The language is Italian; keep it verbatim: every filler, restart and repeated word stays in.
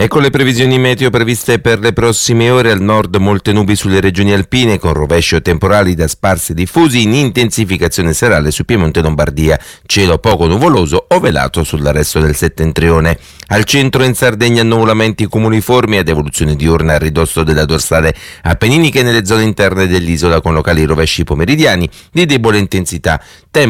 Ecco le previsioni meteo previste per le prossime ore. Al nord molte nubi sulle regioni alpine con rovesci o temporali da sparsi diffusi in intensificazione serale su Piemonte e Lombardia. Cielo poco nuvoloso o velato sul resto del settentrione. Al centro in Sardegna annuvolamenti cumuliformi ed evoluzione diurna a ridosso della dorsale appenninica e nelle zone interne dell'isola con locali rovesci pomeridiani di debole intensità. Tempo